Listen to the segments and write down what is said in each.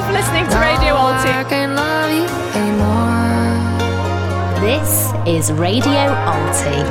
for listening to Radio Alti. I can't love you anymore. This is Radio Alti.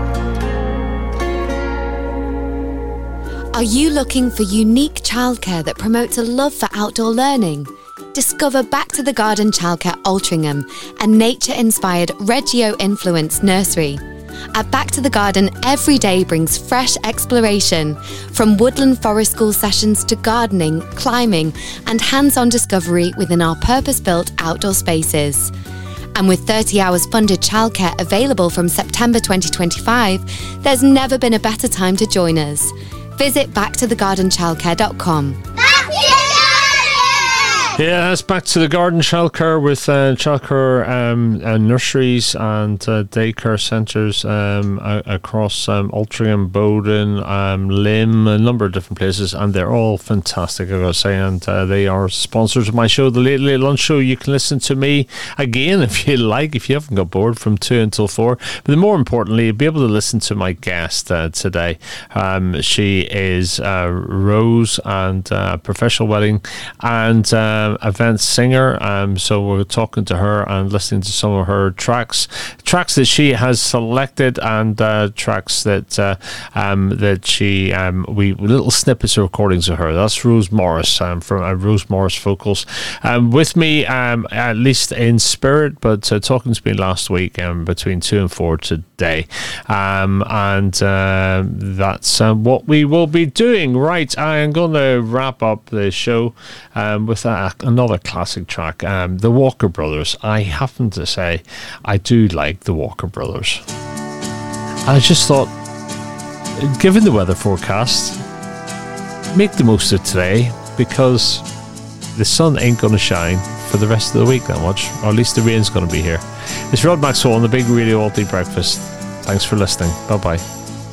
Are you looking for unique childcare that promotes a love for outdoor learning? Discover Back to the Garden Childcare Altrincham, a nature-inspired Reggio-influenced nursery. At Back to the Garden, every day brings fresh exploration, from woodland forest school sessions to gardening, climbing, and hands-on discovery within our purpose-built outdoor spaces. And with 30 hours funded childcare available from September 2025, there's never been a better time to join us. Visit backtothegardenchildcare.com. Yeah, that's Back to the Garden Childcare with childcare nurseries and daycare centres across Altrincham, Bowden, Lim, a number of different places, and they're all fantastic, I've got to say, and they are sponsors of my show, The Late Late Lunch Show. You can listen to me again if you like, if you haven't got bored, from 2 until 4. But more importantly, you'll be able to listen to my guest today. She is Rose, and professional wedding and event singer, so we're talking to her and listening to some of her tracks that she has selected, and tracks that she we little snippets of recordings of her. That's Rose Morris from Rose Morris Vocals, with me at least in spirit, but talking to me last week between 2 and 4 today, and that's what we will be doing. Right, I am going to wrap up the show with another classic track, the Walker Brothers. I happen to say I do like the Walker Brothers. I just thought, given the weather forecast, make the most of today, because the sun ain't going to shine for the rest of the week that much, or at least the rain's going to be here. It's Rod Maxwell on the Big Radio Alti Breakfast. Thanks for listening. Bye bye.